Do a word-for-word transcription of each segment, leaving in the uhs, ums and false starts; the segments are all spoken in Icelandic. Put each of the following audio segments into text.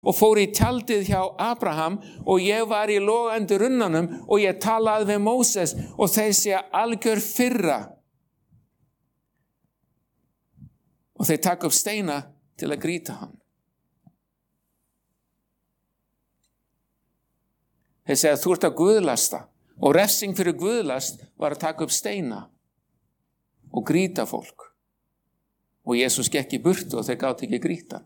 og fór í tjaldið hjá Abraham og ég var í logandi runnanum og ég talaði við Móses og þeir segja algjör firra. Og þeir taka upp steina til að grýta hann. Þeir segja þú ert að guðlasta og refsing fyrir guðlast var að taka upp steina og grýta fólk. Og Jesús gekk í burtu og þeir gátu ekki grýta.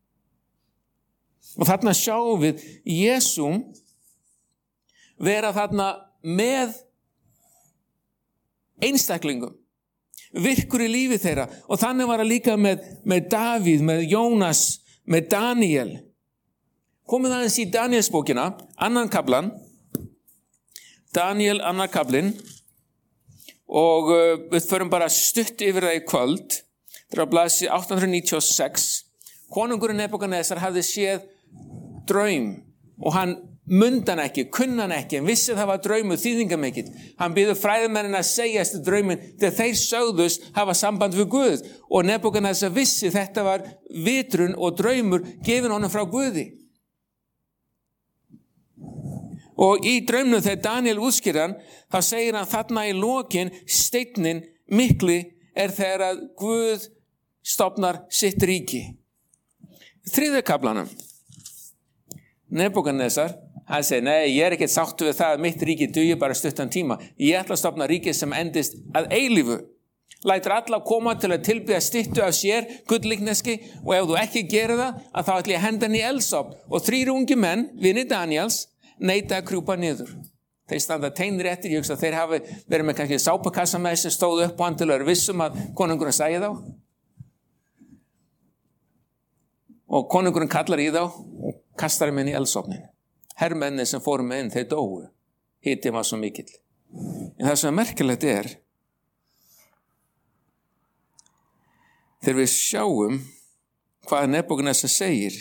Og þarna sjáum við Jesúm vera þarna með einstaklingum, virkur í lífi þeirra og þannig var það líka með, með Davíð, með Jónas, með Daniel. Komið aðeins í Danielsbókina, annan kaflan, Daniel annar kaflinn og uh, við förum bara stutt yfir það í kvöld. Það er á blaðsíðu átta hundruð níutíu og sex. Konungurinn Nebúkadnesar hafði séð draum og hann mundi hann ekki, kunni hann ekki, en vissi það var draumur þýðingamikill. Hann biður fræðimennina að segja eftir drauminn þegar þeir sögðust hafa samband við Guð og Nebúkadnesar vissi þetta var vitrun og draumur gefin honum frá Guði. Og í draumnum þegar Daniel útskýrir hann, þá segir hann þarna í lokin steinninn mikli er þegar að Guð stofnar sitt ríki. Þriðja kaflanum. Nebúkadnesar, hann segir, nei, ég er ekki sáttur við það að mitt ríki dugi bara stuttan tíma. Ég ætla að stofna ríki sem endist að eilífu. Lætur alla koma til að tilbiðja styttu af sér, gullíkneski, og ef þú ekki gerir það, að þá ætla ég að henda hann í eldsofn. Og þrír ungi menn, vinir Daniels, neita að krjúpa niður. Þeir standa teinir eftir, ég hugsa að þeir hafi verið með kannski sápakassa með sem stóðu upp á hann til að vera vissum að konungurinn sæði þá. Og konungurinn kallar í þá og kastar þeim inn í eldsofnin. Hermenni sem fóru með inn, þeir dóu. Hitinn var svo mikill. En það sem er merkilegt er, þegar við sjáum hvað Nebúkadnesar segir,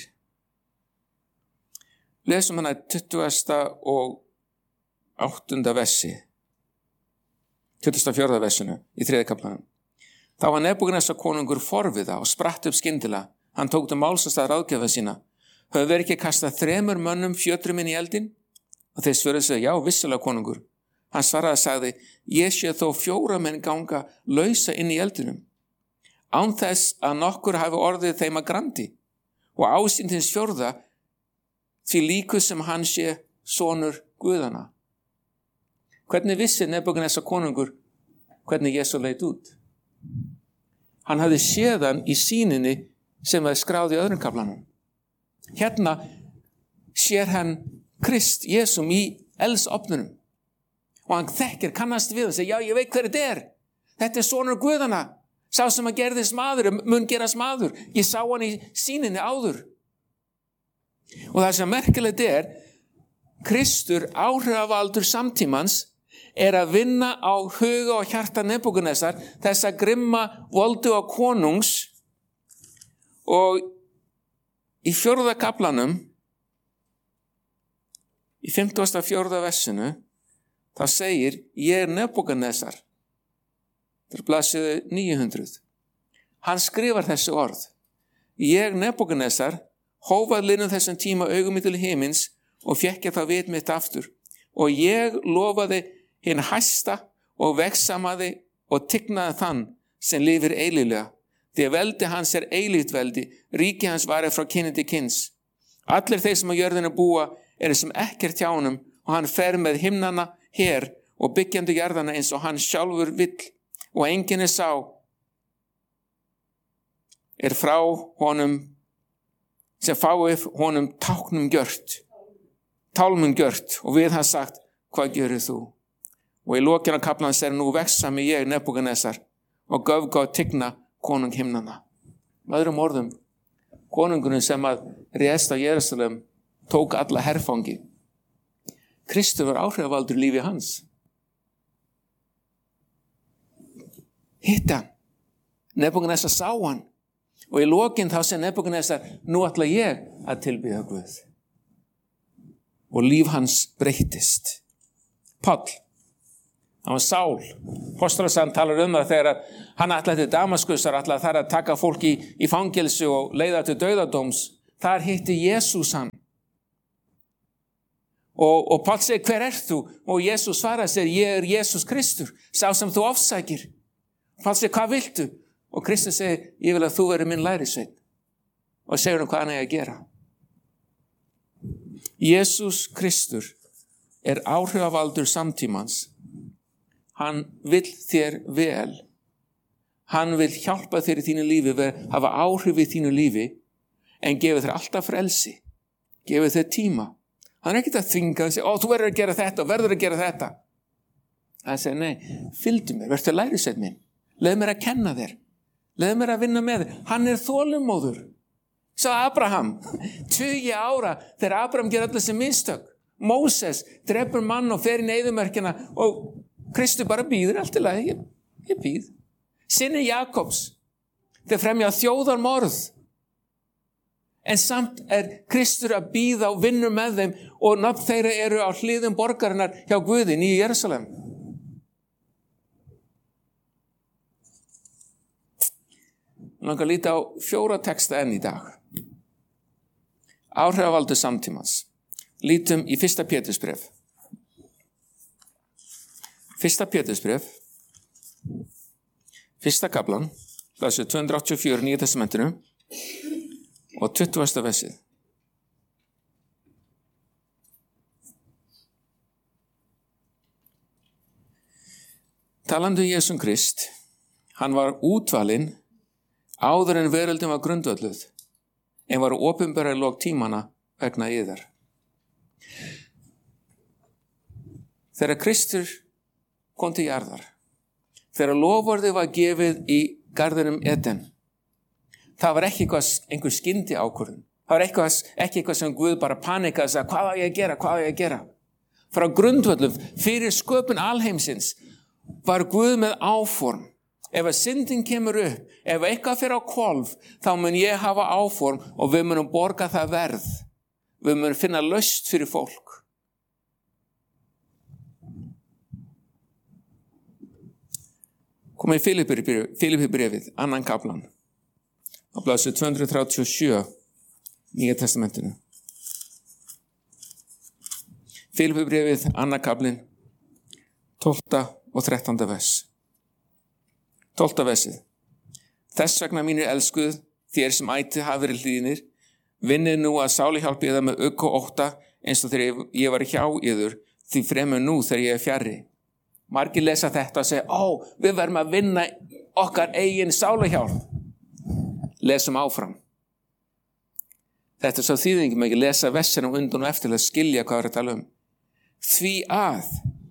lesum hana tuttugasta og áttunda versi, tuttugasta og fjórða versinu í þriðja kaflanum. Þá var Nebúkadnesar konungur forviða og spratt upp skyndilega. Hann tók til máls að ráðgjafa sína. Höfðu verið ekki kastað þremur mönnum fjötrum inn í eldin? Og þeir svöruðu sig, já, vissulega konungur. Hann svaraði að sagði, ég sé þó fjóra menn ganga lausa inn í eldinum. Án þess að nokkur hafi orðið þeim að grandi. Og ásýnd hins fjórða, því líku sem hann sé sonur Guðana. Hvernig vissi Nebúkadnesar konungur hvernig Jesú leit út? Hann hafði séð hann í sýninni sem var skráð í öðrum kaflanum. Hérna sér hann Krist, Jesúm í eldsofnunum. Og hann þekkir, kannast við og segir, já, ég veit hver þetta er. Þetta er sonur Guðana. Sá sem að gerðist maður, mun gerast maður. Ég sá hann í sýninni áður. Og það sem merkilegt er, Kristur, áhrifavaldur samtímans, er að vinna á huga og hjarta Nebúkadnesar, þessa grimma voldu á konungs. Og í fjórða kaflanum, í fimmtugasta og fjórða versinu, það segir, ég er Nebúkadnesar. Það er blaðsíðu níu hundruð. Hann skrifar þessi orð. Ég, Nebúkadnesar, hófað linnum þessum tíma augum mitt til himins og fékk ég það vit mitt aftur. Og ég lofaði hinn hæsta og vegsamaði og tignaði þann sem lifir eilíflega. Því að veldi hans er eilíft veldi, ríki hans varið frá kyni til kyns. Allir þeir sem á jörðinu búa eru sem ekkert hjá honum og hann fer með himnana her og byggjandi jarðana eins og hann sjálfur vill og enginn er sá er frá honum sem fái honum táknum gjört, tálmum gjört og við hann sagt, hvað gerir þú? Og í lokinu af kaflanum segir nú vegsami ég Nebúkadnesar og göfgá tigna konung himnana. Öðrum orðum, konungurinn sem að réðst á Jerúsalem tók alla herfangi. Kristur var áhrifavaldur í lífi hans. Hitt hann. Nebúkadnesar sá hann. Og í lokin þá segir Nebúkadnesar, nú ætla ég að tilbiðja Guð. Og líf hans breyttist. Páll. Hann var Sál. Póstolasann talar um það þegar hann ætlaði til Damaskusar, ætlaði þar að taka fólk í, í fangelsi og leiða til dauðadóms. þar hitti Jesús hann. Og, og Páll segir, hver ert þú? Og Jesús svaraði sér, ég er Jesús Kristur, sá sem þú ofsækir. Páll segir, hvað viltu? Og Kristur segir, ég vil að þú veri minn lærisveinn. Og segir hann hvað hann er að gera. Jesús Kristur er áhrifavaldur samtímans. Hann vill þér vel. Hann vill hjálpa þér í þínu lífi, hafa áhrif í þínu lífi, en gefa þér alltaf frelsi. Gefa þér tíma. Hann er ekkert að þvinga og segja, ó, þú verður að gera þetta og verður að gera þetta. Hann segir, nei, fylgdu mér, verður lærisveinn minn. Leð mér að kenna þér. Leð mér að vinna með þér. Hann er þolinmóður. Sá Abraham, tugi ára, þegar Abraham ger allir sem mistök. Móses drepur mann og fer inn í eyðimörkina og Kristur bara býður allt í lagi. Ég, ég býð. Synir Jakobs, þeir fremja þjóðarmorð. En samt er Kristur að bíða og vinnur með þeim og nafn þeirra eru á hliðum borgarinnar hjá Guði í Jerúsalem. Ég langar að líta á fjóra texta enn í dag. Áhrifavaldur samtímans. Lítum í fyrsta Pétursbréf. Fyrsta Pétursbréf. Fyrsta kaflan. Blaðsíða tvö hundruð áttatíu og fjögur Nýja testamentinu. Og tuttugasta versið. Talandi um Jesúm Krist, hann var útvalinn áður en veröldin var grundvölluð, en var opinberað í lok tímana vegna yðar. Þegar Kristur kom til jarðar, þegar loforðið var gefið í garðinum Eden, það var ekki eitthvað, einhver skyndi ákvörðun. Það var eitthvað, ekki eitthvað sem Guð bara panikaði og sagði, hvað á ég að gera, hvað á ég að gera? Frá grundvöllum, fyrir sköpun alheimsins, var Guð með áform. Ef að syndin kemur upp, ef eitthvað fyrir á hvolf, þá mun ég hafa áform og við munum borga það verð. Við munum finna lausn fyrir fólk. Komið í Filippíbrefið, annan kaflan. Á blaðsíðu tvö hundruð þrjátíu og sjö Nýja testamentinu. Filippíbrefið, annar kaflinn, tólfta og þrettánda vers. Tólfta versið. Þess vegna mínir elskuð, þér sem ætið hafa verið hlýðnir, vinnið nú að sáli hjálpi yðar með ugg og ótta, eins og þegar ég var hjá yður, því fremur nú þegar ég er fjarri. Margir lesa þetta og segja, ó, við verðum að vinna okkar eigin sáli hjálp. Lesum áfram. Þetta er svo þýðingum ekki lesa versinum undan og eftir að skilja hvað er að tala um. Því að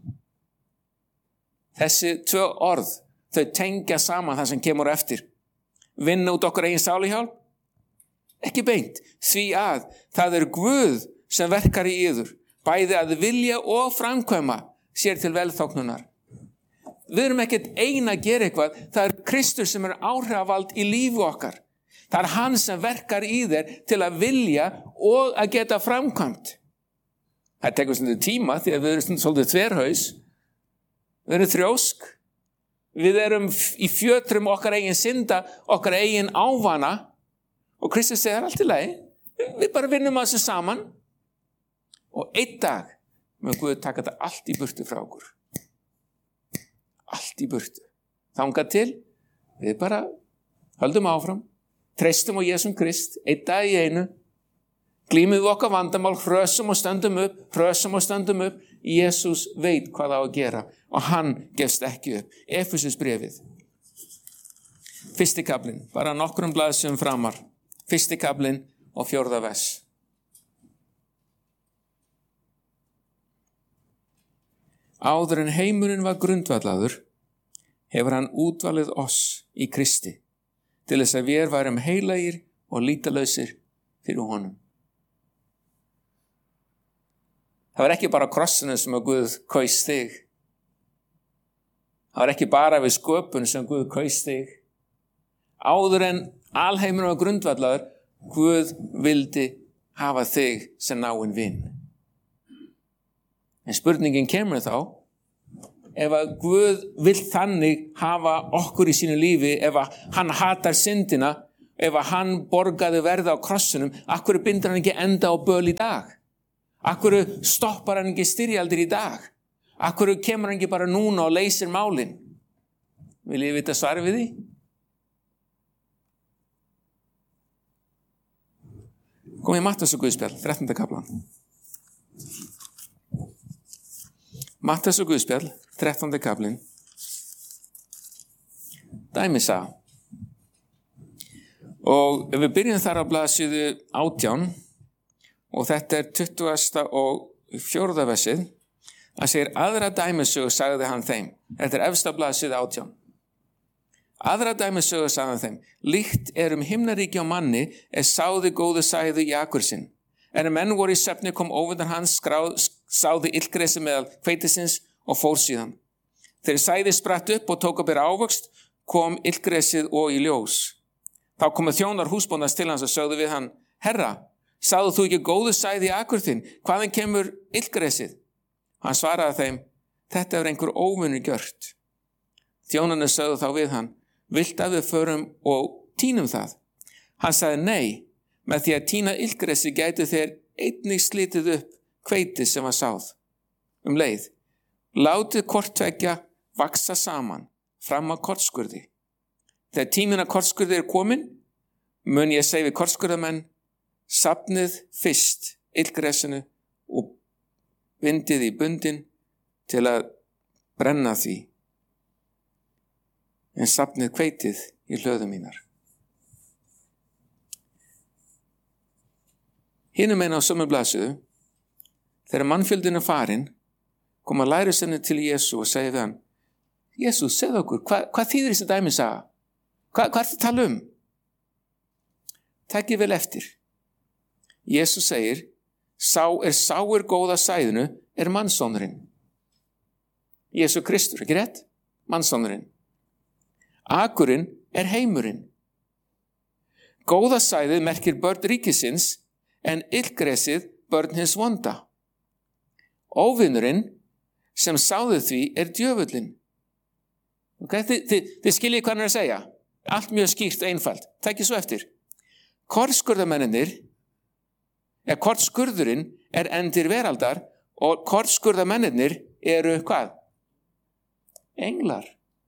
þessi tvö orð, þau tengja saman það sem kemur eftir. Vinna út okkar eigin sáluhjálp? Ekki beint. Því að það er Guð sem verkar í yður, bæði að vilja og framkvæma sér til velþóknunar. Við erum ekkert eina að gera eitthvað, það er Kristur sem er áhrifavald í lífi okkar. Það er hann sem verkar í þér til að vilja og að geta framkvæmt. Það tekur stundu tíma því að við erum svolítið þverhaus. Við erum þrjósk. Við erum í fjötrum okkar eigin synda, okkar eigin ávana. Og Kristus segir allt í lagi. Við bara vinnum að þessu saman. Og einn dag mun Guð taka þetta allt í burtu frá okkur. Allt í burtu. Þangað til við bara höldum áfram. Treystum á Jesúm Krist, einn dag í einu, glímum við okkar vandamál, hrösum og stöndum upp, hrösum og stöndum upp. Jesús veit hvað á að gera og hann gefst ekki upp. Efesusbréfið. Fyrsti kaflinn, bara nokkrum blaðsíðum framar. Fyrsti kaflinn og fjórða vers. Áður en heimurinn var grundvallaður, hefur hann útvalið oss í Kristi, til þess að við værum heilagir og lítalausir fyrir honum. Það var ekki bara krossinu sem að Guð kaus þig. Það var ekki bara við sköpun sem Guð kaus þig. Áður en alheimurinn var grundvallaður, Guð vildi hafa þig sem náinn vin. En spurningin kemur þá, ef að Guð vill þannig hafa okkur í sínu lífi, ef að hann hatar syndina, ef að hann borgaði verði á krossunum, akkur bindur hann ekki enda á böl í dag? Akkur stoppar hann ekki styrjaldir í dag? Akkur kemur hann ekki bara núna og leysir málin? Vil ég vita svarið við því? Kom í Matthæus og Guðspjall, þrettánda kaflan. Matthæus og Guðspjall, þrettánda kaflinn. Dæmisaga. Og ef við byrjum þar á blaðsíðu átján, og þetta er tuttugasta og fjórða versið, það segir aðra dæmisögu sagði hann þeim. Þetta er efsta blaðsíðu átján. Aðra dæmisögu sagði hann þeim, líkt er um himnaríki á manni er sáði góðu sæðu í akur sinn. En ef menn voru í svefni kom óvinur hans, skráð, sáði illgresi meðal hveitisins og fór síðan. Þegar sæði spratt upp og tók að bera ávöxt, kom illgresið og í ljós. Þá komu þjónar húsbóndans til hans og sögðu við hann, Herra, sáðu þú ekki góðu sæði í akur þinn, hvaðan kemur illgresið? Hann svaraði þeim, þetta er einhver óvinur gjört. Þjónarnir sögðu þá við hann, vilt að við förum og tínum það? Hann sagði nei, með því að tína illgresi gætu þeir einnig slítið upp hveiti sem var sáð. Um leið, látið hvort tveggja vaksa saman fram að kortskurði. Þegar tíminn að kortskurði er komin, mun ég segja við kortskurðamenn, safnið fyrst illgresinu og vindið í bundin til að brenna því. En safnið hveitið í hlöðum mínar. Hinum eina á sömu blaðsíðu, þegar mannfjöldin er farin, koma lærisveinarnir til Jesú og segja við hann, Jesú, segð okkur, hva, hvað þýðir þessi dæmisaga? Hva, hvað ertu að tala um? Takið vel eftir. Jesú segir, sá er sáir góða sæðinu er mannssonurinn. Jesú Kristur, ekki rétt? Mannssonurinn. Akurinn er heimurinn. Góða sæðið merkir börn ríkisins en illgresið börn hins vonda. Óvinurinn sem sáðu því er djöfullinn. Okay? Þið, þið, þið skiljið hvað hann er að segja. Allt mjög skýrt og einfalt. Tækið svo eftir. Kortskurðamennir, eða kortskurðurinn er endir veraldar og kortskurðamennir eru hvað? Englar.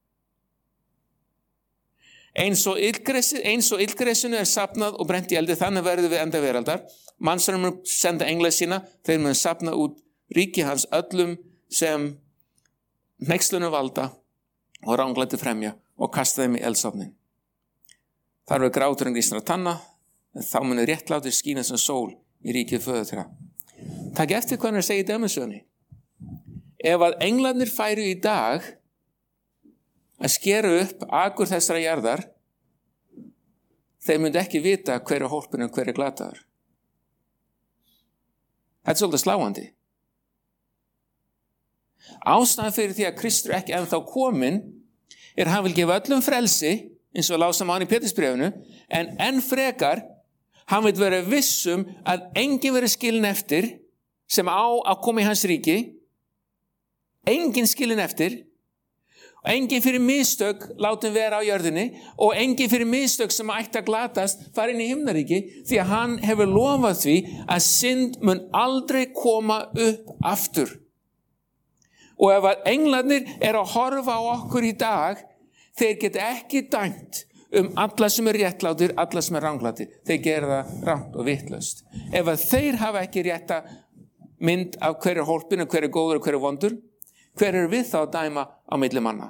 Eins og illgresinu er safnað og brent í eldi, þannig verður við enda veraldar. Mannsarnir mun senda engla sína, þeir mun safna út ríki hans öllum sem hneykslunum valda og ranglæti fremja og kasta þeim í eldsofnin. Þar verður gráturinn grísnar að tanna, en þá munir réttlátir skína sem sól í ríkið föður þeirra. Takk eftir hvað hann er að segja í dæmisögunni. Ef að englarnir færu í dag að skera upp akur þessara jarðar, þeir myndi ekki vita hver er hólpinn og hver er glataður. Þetta er svolítið sláandi. Ástæðan fyrir því að Kristur ekki ennþá kominn er hann vil gefa öllum frelsi, eins og lásam á hann í Pétursbréfinu, en enn frekar hann vil vera vissum að enginn verið skilin eftir sem á að koma í hans ríki, enginn skilin eftir, enginn fyrir mistök látum vera á jörðinni og enginn fyrir mistök sem ætti að glatast fara inn í himnaríki því að hann hefur lofað því að synd mun aldrei koma upp aftur. Og ef að englarnir er að horfa á okkur í dag, þeir geta ekki dæmt um alla sem er réttlátir, alla sem er ranglátir. Þeir gera það rangt og vitlaust. Ef að þeir hafa ekki rétta mynd af hver er hólpinn og hver er góður og hver er vondur, hver er við þá að dæma á milli manna?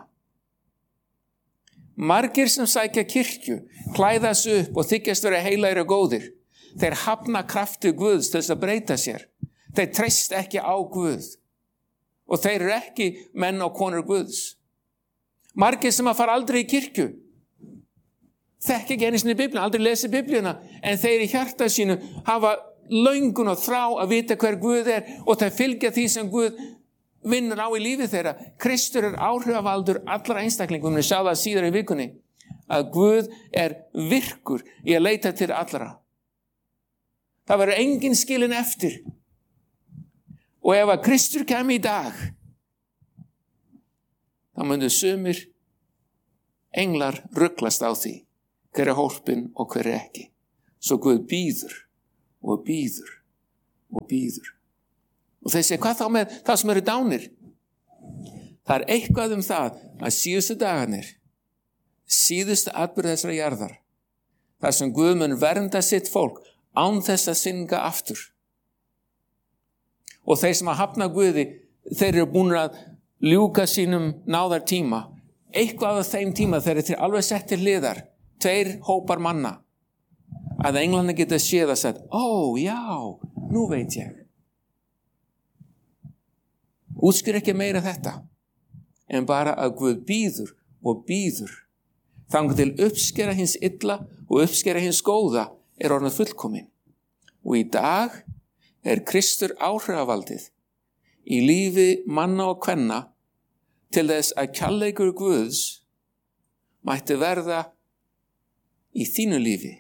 Margir sem sækja kirkju, klæðast upp og þykjast vera heilaðir og góðir. Þeir hafna krafti Guðs til þess að breyta sér. Þeir treyst ekki á Guð. Og þeir eru ekki menn og konur Guðs. Margir sem að fara aldrei í kirkju, þekki ekki einu sinni Biblíuna, aldrei lesi Biblíuna, en þeir í hjarta sínu hafa löngun og þrá að vita hver Guð er og þeir fylgja því sem Guð vinnur á í lífi þeirra. Kristur er áhrifavaldur allra einstaklingum. Við sjá það síðar í vikunni að Guð er virkur í að leita til allra. Það verður enginn skilin eftir. Og ef að Kristur kemi í dag, þá myndu sumir englar ruglast á því hver er hólpinn og hver er ekki. Svo Guð býður og býður og býður. Og þeir segja, hvað þá með það sem eru dánir? Það er eitthvað um það að síðustu dagarnir, síðustu atburð þessara jarðar, þar sem Guð mun vernda sitt fólk án þess að synga aftur. Og þeir sem að hafna Guði, þeir eru búin að ljúka sínum náðar tíma. Eitthvað af þeim tíma þeir eru alveg sett til hliðar, tveir hópar manna, að englandi geta séð að sagt, ó, já, nú veit ég. Útskýr ekki meira þetta, en bara að Guð býður og býður. Þangað til uppskera hins illa og uppskera hins góða er orðið fullkomin. Og í dag er Kristur áhrifavaldið í lífi manna og kvenna til þess að kærleikur Guðs mætti verða í þínu lífi.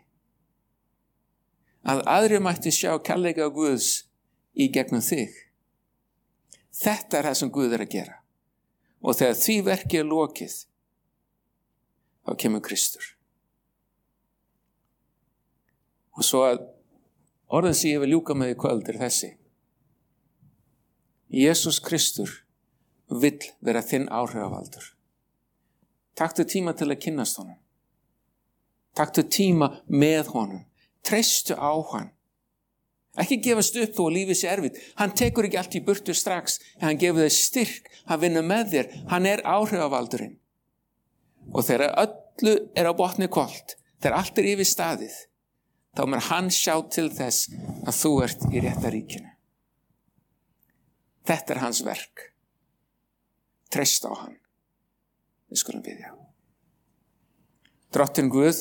Að aðrir mætti sjá kærleika Guðs í gegnum þig. Þetta er það sem Guð er að gera. Og þegar því verki er lokið, þá kemur Kristur. Og svo að orðin sem ég vil ljúka með í kvöld er þessi. Jesús Kristur vill vera þinn áhrifavaldur. Taktu tíma til að kynnast honum. Taktu tíma með honum. Treystu á hann. Ekki gefast upp þó að lífið sé erfitt. Hann tekur ekki allt í burtu strax, en hann gefur þér styrk. Hann vinnur með þér. Hann er áhrifavaldurinn. Og þegar öllu er á botni hvolft, þegar allt er yfir staðið, þá mun hann sjá til þess að þú ert í rétta ríkinu. Þetta er hans verk. Treyst á hann. Við skulum biðja. Drottinn Guð,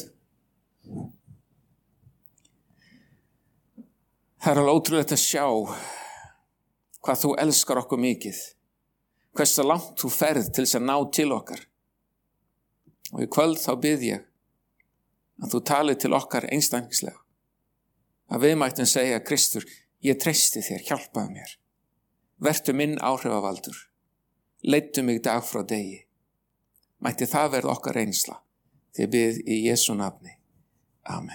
það er alveg ótrúlegt að sjá hvað þú elskar okkur mikið, hversu langt þú ferð til þess að ná til okkar. Og í kvöld þá bið ég að þú talið til okkar einstaklingslega, að við mættum segja, Kristur, ég treysti þér, hjálpaðu mér, vertu minn áhrifavaldur, leiddu mig dag frá degi. Mætti það verða okkar reynsla, því bið í Jesú nafni. Amen.